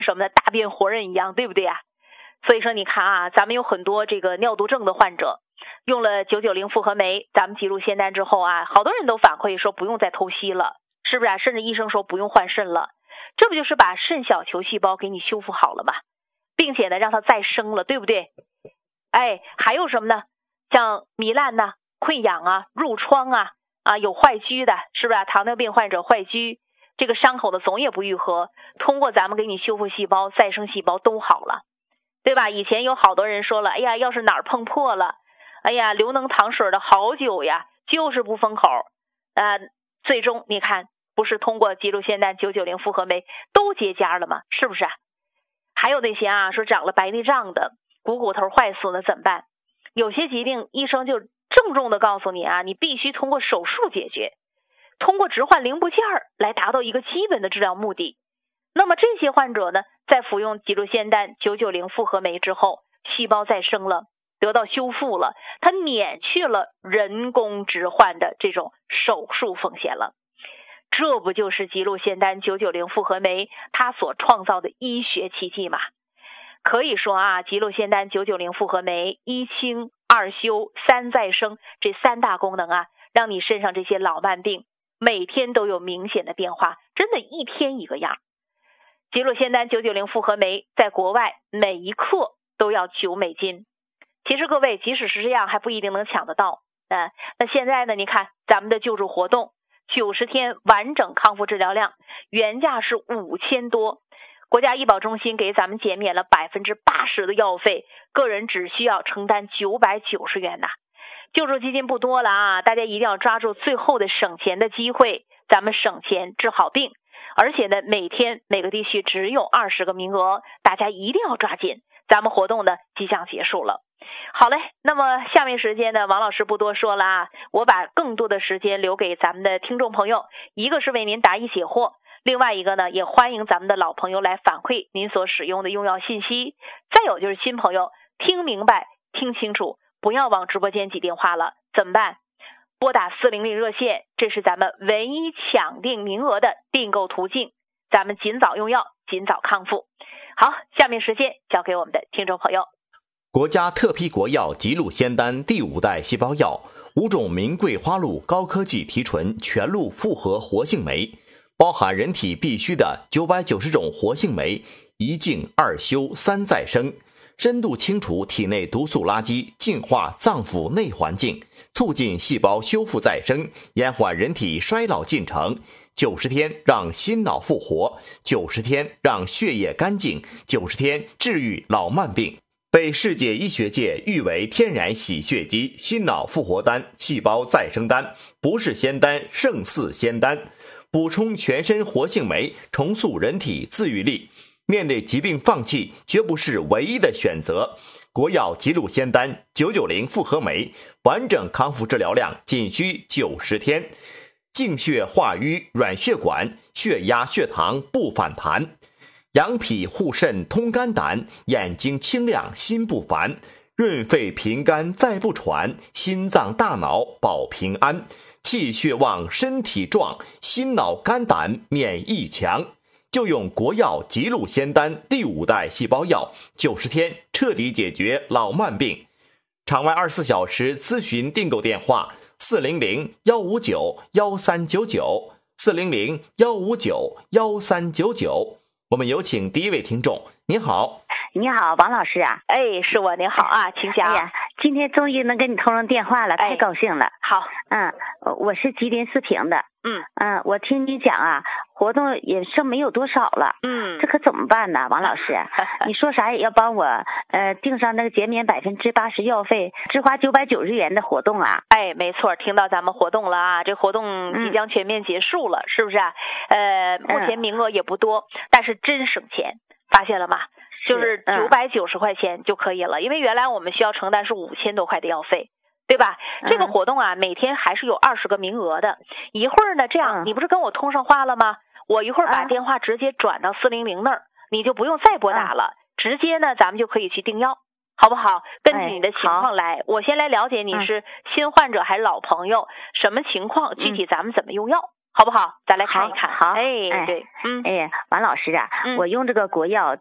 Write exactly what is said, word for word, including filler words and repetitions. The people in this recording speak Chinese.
什么的大变活人一样，对不对啊？所以说你看啊，咱们有很多这个尿毒症的患者用了九九零复合酶咱们吉鹿仙丹之后啊，好多人都反馈说不用再透析了，是不是啊？甚至医生说不用换肾了，这不就是把肾小球细胞给你修复好了吗？并且呢让它再生了，对不对？哎，还有什么呢？像糜烂呐、溃疡啊、褥疮啊，啊有坏疽的，是不是啊？糖尿病患者坏疽，这个伤口的总也不愈合，通过咱们给你修复细胞、再生细胞都好了，对吧？以前有好多人说了，哎呀，要是哪儿碰破了，哎呀，留能淌水的好久呀，就是不封口。呃，最终你看，不是通过吉鹿仙丹九九零复合酶都结痂了吗？是不是啊？还有那些啊，说长了白内障的，股骨头坏死了怎么办？有些疾病医生就郑重的告诉你啊，你必须通过手术解决，通过置换零部件来达到一个基本的治疗目的。那么这些患者呢，在服用吉鹿仙丹九九零复合酶之后，细胞再生了，得到修复了，它免去了人工置换的这种手术风险了。这不就是吉鹿仙丹九九零复合酶它所创造的医学奇迹吗？可以说啊，吉鹿仙丹九九零复合酶一清二修三再生这三大功能啊，让你身上这些老慢病每天都有明显的变化，真的一天一个样。吉鹿仙丹九九零复合酶在国外每一克都要九美金，其实各位即使是这样还不一定能抢得到。呃、那现在呢，你看咱们的救助活动九十天完整康复治疗量原价是五千多，国家医保中心给咱们减免了 百分之八十 的药费，个人只需要承担九百九十元呐。救助基金不多了啊，大家一定要抓住最后的省钱的机会，咱们省钱治好病。而且呢，每天每个地区只有二十个名额，大家一定要抓紧，咱们活动呢即将结束了。好嘞，那么下面时间呢，王老师不多说了啊，我把更多的时间留给咱们的听众朋友，一个是为您答疑解惑，另外一个呢，也欢迎咱们的老朋友来反馈您所使用的用药信息。再有就是新朋友听明白听清楚，不要往直播间挤电话了，怎么办？拨打四零零热线，这是咱们唯一抢定名额的订购途径，咱们尽早用药，尽早康复。好，下面时间交给我们的听众朋友。 国家特批国药吉鹿仙丹第五代细胞药，五种名桂花露高科技提纯全露复合活性酶，包含人体必需的九百九十种活性酶，一净二修三再生，深度清除体内毒素垃圾，净化脏腑内环境，促进细胞修复再生，延缓人体衰老进程。九十天让心脑复活，九十天让血液干净，九十天治愈老慢病。被世界医学界誉为天然洗血机、心脑复活丹、细胞再生丹，不是仙丹胜似仙丹，补充全身活性酶，重塑人体自愈力。面对疾病放弃绝不是唯一的选择。国药吉鹿仙丹九九零复合酶，完整康复治疗量仅需九十天，净血化瘀软血管，血压血糖不反弹，养脾护肾通肝胆，眼睛清亮心不烦，润肺平肝再不喘，心脏大脑保平安，气血旺身体壮，心脑肝胆免疫强。就用国药吉鹿仙丹第五代细胞药，九十天彻底解决老慢病。场外二十四小时咨询订购电话：四零零幺五九幺三九九，四零零幺五九幺三九九。我们有请第一位听众。您好。 你好，王老师啊。 哎，是我，您好啊，请讲。 哎呀，今天终于能跟你通上电话了，太高兴了。 好， 嗯，我是吉林四平的。 嗯嗯，我听你讲啊，活动也剩没有多少了。 嗯， 这可怎么办呢，王老师？你说啥也要帮我呃订上那个减免百分之八十药费，只花九百九十元的活动啊。 哎，没错，听到咱们活动了啊，这活动即将全面结束了，嗯、是不是啊？呃，目前名额也不多，嗯、但是真省钱，发现了吗？就是九百九十块钱就可以了，嗯、因为原来我们需要承担是五千多块的药费。对吧？这个活动啊，每天还是有二十个名额的。一会儿呢，这样你不是跟我通上话了吗？我一会儿把电话直接转到四零零那儿，你就不用再拨打了，直接呢，咱们就可以去订药，好不好？根据你的情况来，我先来了解你是新患者还是老朋友，什么情况，具体咱们怎么用药， 好不好？咱来看一看。 好，好哎，对，嗯， 哎，王老师啊， 嗯、 我用这个国药